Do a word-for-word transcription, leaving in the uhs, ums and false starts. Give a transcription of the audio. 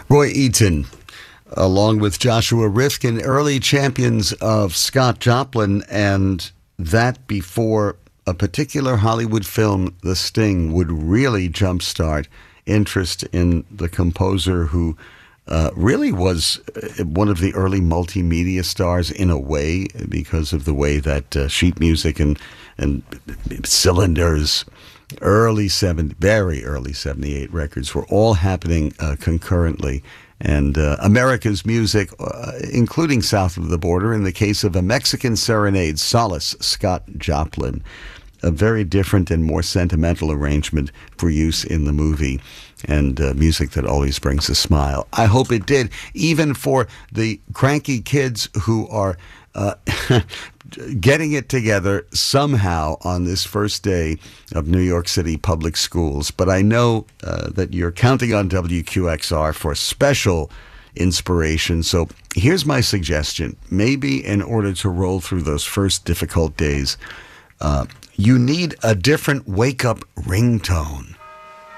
Roy Eaton, along with Joshua Rifkin, early champions of Scott Joplin, and that before a particular Hollywood film, The Sting, would really jumpstart interest in the composer who uh, really was one of the early multimedia stars in a way, because of the way that uh, sheet music and, and cylinders, early seventy, very early seventy-eight records were all happening uh, concurrently. And uh, America's music, uh, including south of the border, in the case of A Mexican Serenade, Solace, Scott Joplin, a very different and more sentimental arrangement for use in the movie, and uh, music that always brings a smile. I hope it did, even for the cranky kids who are uh, getting it together somehow on this first day of New York City public schools. But I know uh, that you're counting on W Q X R for special inspiration. So here's my suggestion. Maybe in order to roll through those first difficult days, uh, you need a different wake-up ringtone.